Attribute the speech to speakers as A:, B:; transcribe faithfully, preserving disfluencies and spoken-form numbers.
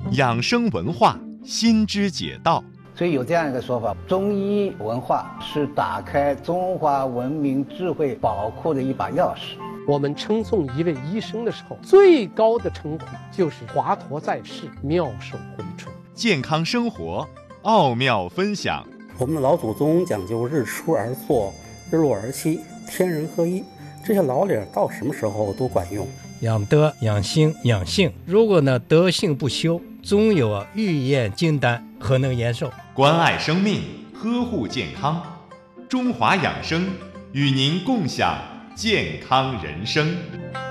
A: 养生文化新知解道。
B: 所以有这样一个说法，中医文化是打开中华文明智慧宝库的一把钥匙。
C: 我们称颂一位医生的时候，最高的称呼就是华佗在世，妙手回春。
A: 健康生活奥妙分享。
D: 我们的老祖宗讲究日出而作，日落而息，天人合一，这些老理到什么时候都管用。
E: 养德、养心、养性，如果呢德性不修，总有啊欲验金丹，何能延寿？
A: 关爱生命，呵护健康，中华养生与您共享健康人生。